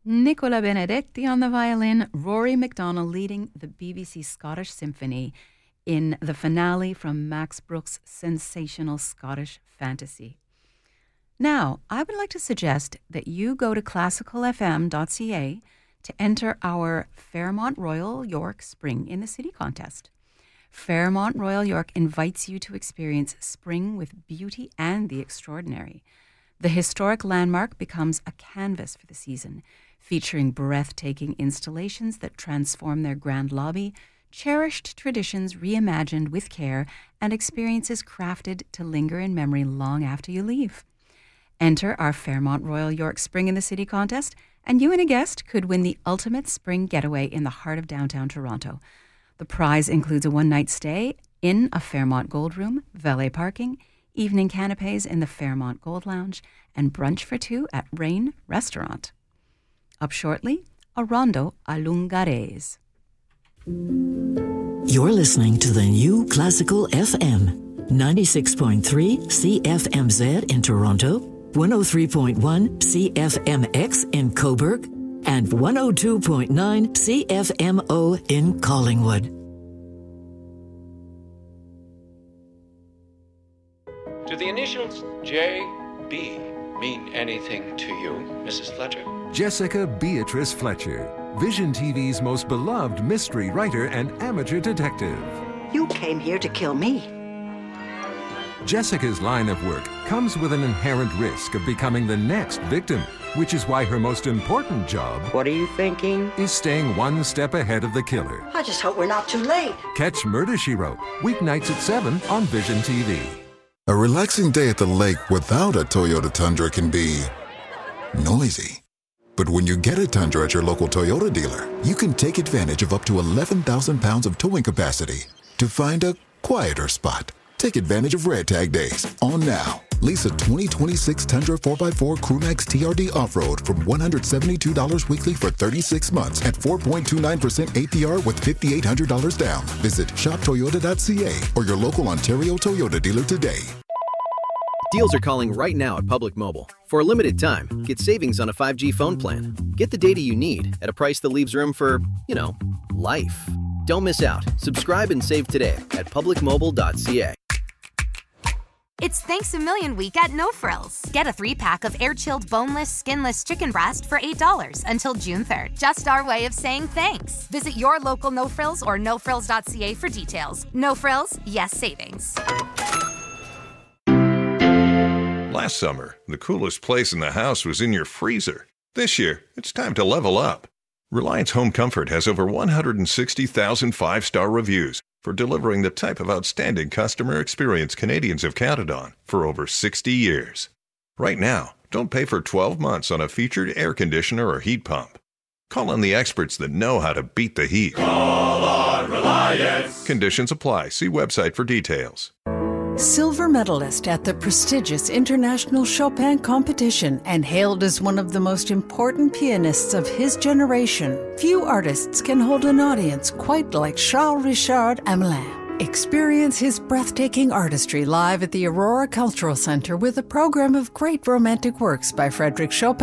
Nicola Benedetti on the violin, Rory MacDonald leading the BBC Scottish Symphony in the finale from Max Brooks' sensational Scottish fantasy. Now, I would like to suggest that you go to classicalfm.ca to enter our Fairmont Royal York Spring in the City contest. Fairmont Royal York invites you to experience spring with beauty and the extraordinary. The historic landmark becomes a canvas for the season, featuring breathtaking installations that transform their grand lobby, cherished traditions reimagined with care, and experiences crafted to linger in memory long after you leave. Enter our Fairmont Royal York Spring in the City contest, and you and a guest could win the ultimate spring getaway in the heart of downtown Toronto. The prize includes a one-night stay in a Fairmont Gold Room, valet parking, evening canapes in the Fairmont Gold Lounge, and brunch for two at Rain Restaurant. Up shortly, a rondo a l'Ungherese. You're listening to the new Classical FM, 96.3 CFMZ in Toronto, 103.1 CFMX in Cobourg, and 102.9 CFMO in Collingwood. Do the initials J.B. mean anything to you, Mrs. Fletcher? Jessica Beatrice Fletcher, Vision TV's most beloved mystery writer and amateur detective. You came here to kill me. Jessica's line of work comes with an inherent risk of becoming the next victim, which is why her most important job... What are you thinking? ...is staying one step ahead of the killer. I just hope we're not too late. Catch Murder, She Wrote, weeknights at 7 on Vision TV. A relaxing day at the lake without a Toyota Tundra can be noisy. But when you get a Tundra at your local Toyota dealer, you can take advantage of up to 11,000 pounds of towing capacity to find a quieter spot. Take advantage of Red Tag Days on now. Lease a 2026 Tundra 4x4 Crewmax TRD Off-Road from $172 weekly for 36 months at 4.29% APR with $5,800 down. Visit shoptoyota.ca or your local Ontario Toyota dealer today. Deals are calling right now at Public Mobile. For a limited time, get savings on a 5G phone plan. Get the data you need at a price that leaves room for, life. Don't miss out. Subscribe and save today at publicmobile.ca. It's Thanks a Million Week at No Frills. Get a 3-pack of air-chilled, boneless, skinless chicken breast for $8 until June 3rd. Just our way of saying thanks. Visit your local No Frills or nofrills.ca for details. No Frills, yes savings. Last summer, the coolest place in the house was in your freezer. This year, it's time to level up. Reliance Home Comfort has over 160,000 5-star reviews for delivering the type of outstanding customer experience Canadians have counted on for over 60 years. Right now, don't pay for 12 months on a featured air conditioner or heat pump. Call on the experts that know how to beat the heat. Call on Reliance. Conditions apply. See website for details. Silver medalist at the prestigious International Chopin Competition and hailed as one of the most important pianists of his generation, few artists can hold an audience quite like Charles Richard Hamelin. Experience his breathtaking artistry live at the Aurora Cultural Center with a program of great romantic works by Frédéric Chopin